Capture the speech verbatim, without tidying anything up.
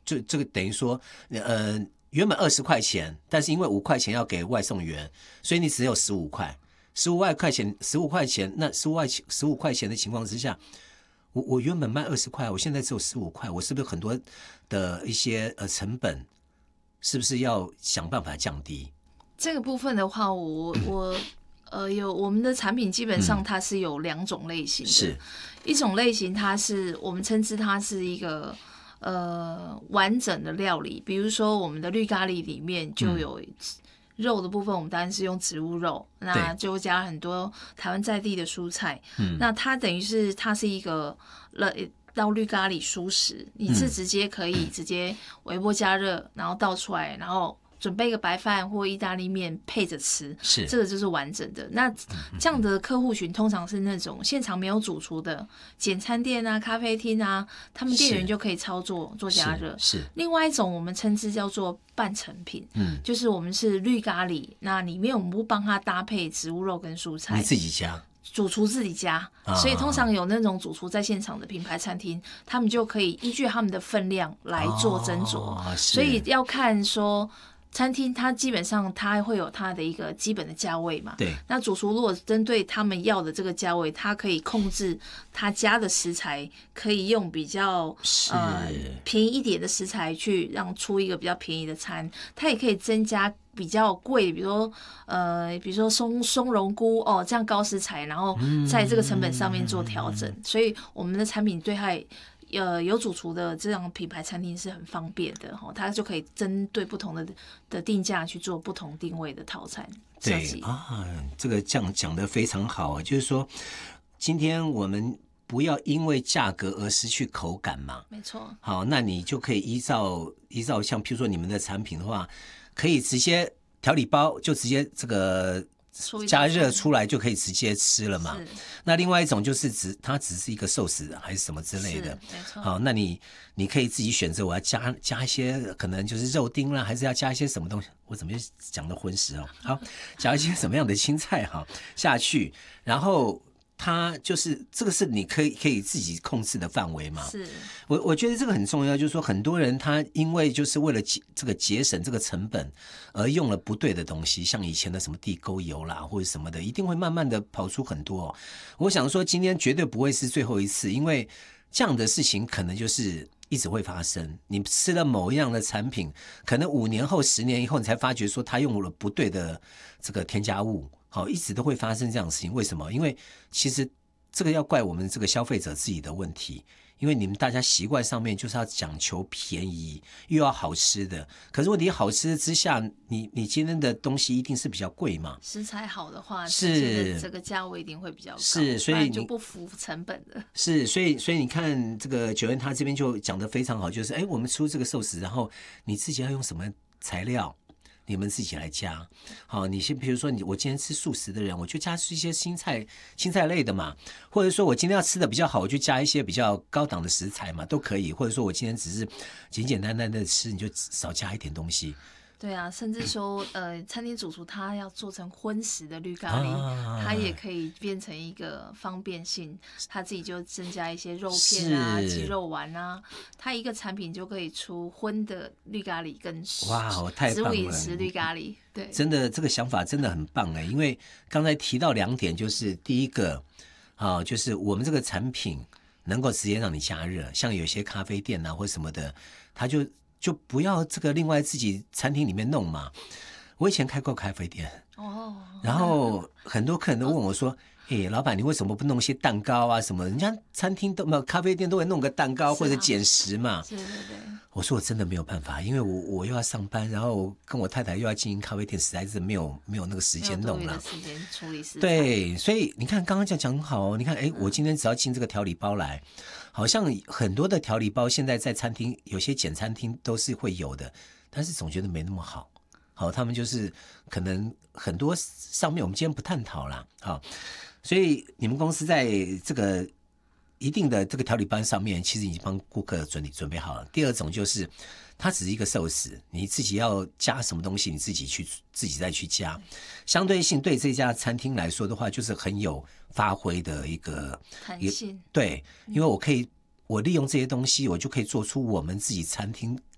就这个等于说，呃，原本二十块钱，但是因为五块钱要给外送员，所以你只有十五块，十五块钱，十五块钱，那十五块十五块钱的情况之下，我我原本卖二十块，我现在只有十五块，我是不是很多的一些呃成本，是不是要想办法降低？ 这个部分的话，我我呃有我们的产品基本上它是有两种类型的，嗯、 是一种类型它是我们称之它是一个呃完整的料理，比如说我们的绿咖喱里面就有。嗯肉的部分我们当然是用植物肉，那就加很多台湾在地的蔬菜。嗯，那它等于是它是一个了到绿咖喱蔬食，你是直接可以直接微波加热，然后倒出来，然后准备一个白饭或意大利面配着吃， 是这个就是完整的。那这样的客户群通常是那种现场没有主厨的简餐店啊、咖啡厅啊，他们店员就可以操作做加热。 是, 是另外一种我们称之叫做半成品，嗯，就是我们是绿咖喱，那里面我们不帮他搭配植物肉跟蔬菜， 你自己加。 主厨自己加，所以通常有那种主厨在现场的品牌餐厅，他们就可以依据他们的分量来做斟酌，哦、所以要看说。餐厅它基本上它会有它的一个基本的价位嘛， 对。 那主厨如果针对他们要的这个价位，他可以控制他加的食材，可以用比较呃便宜一点的食材去让出一个比较便宜的餐，他也可以增加比较贵，比如说呃，比如说松松茸菇哦，这样高食材，然后在这个成本上面做调整，嗯、所以我们的产品对它。呃，有主厨的这样品牌餐厅是很方便的哈，它就可以针对不同的的定价去做不同定位的套餐设计。 对啊，这个这样讲得非常好，就是说，今天我们不要因为价格而失去口感嘛。 没错。 好，那你就可以依照依照像譬如说你们的产品的话，可以直接调理包就直接这个。加热出来就可以直接吃了嘛？那另外一种就是只它只是一个寿司还是什么之类的， 没错。 好，那你你可以自己选择，我要加加一些可能就是肉丁啦，还是要加一些什么东西？我怎么又讲的荤食哦？好，加一些什么样的青菜哈下去，然后。它就是这个是你可以可以自己控制的范围嘛？ 是， 我我觉得这个很重要，就是说很多人他因为就是为了这个节省这个成本而用了不对的东西，像以前的什么地沟油啦或者什么的，一定会慢慢的跑出很多、哦。我想说今天绝对不会是最后一次，因为这样的事情可能就是一直会发生。你吃了某一样的产品，可能五年后、十年以后，你才发觉说它用了不对的这个添加物。好，一直都会发生这样的事情，为什么？因为其实这个要怪我们这个消费者自己的问题，因为你们大家习惯上面就是要讲求便宜，又要好吃的。可是问题好吃之下，你你今天的东西一定是比较贵嘛？ 食材好的话， 是这个价位一定会比较高， 是，所以就不符成本的。 是，所以所以你看这个九恩他这边就讲得非常好，就是哎，我们出这个寿司，然后你自己要用什么材料？你们自己来加，好，你先比如说你我今天吃素食的人，我就加一些青菜青菜类的嘛，或者说我今天要吃的比较好，我就加一些比较高档的食材嘛，都可以。或者说我今天只是简简单单的吃，你就少加一点东西。 对啊，甚至说，呃，餐厅主厨他要做成荤食的绿咖喱，啊、他也可以变成一个方便性，他自己就增加一些肉片啊、鸡肉丸啊，他一个产品就可以出荤的绿咖喱跟哇，太棒了！ 植物饮食绿咖喱，对， 真的这个想法真的很棒哎，因为刚才提到两点，就是第一个啊，就是我们这个产品能够直接让你加热，像有些咖啡店啊或什么的，他就。就不要这个另外自己餐厅里面弄嘛。我以前开过咖啡店，哦，然后很多客人都问我说：“哎、欸，老板，你为什么不弄一些蛋糕啊什么？人家餐厅都没有，咖啡店都会弄个蛋糕或者减食嘛。” 对对对。 我说我真的没有办法，因为我我又要上班，然后跟我太太又要经营咖啡店，实在是没有没有那个时间弄了。 时间处理食材。 对，所以你看刚刚讲讲很好哦。你看，哎，我今天只要进这个调理包来。好像很多的调理包现在在餐厅有些简餐厅都是会有的，但是总觉得没那么好。好，他们就是可能很多上面我们今天不探讨啦。好，所以你们公司在这个一定的这个调理班上面，其实已经帮顾客准准备好了。第二种就是它只是一个寿司，你自己要加什么东西，你自己去自己再去加。相对性对这家餐厅来说的话，就是很有发挥的一个弹性。 对，因为我可以我利用这些东西，我就可以做出我们自己餐厅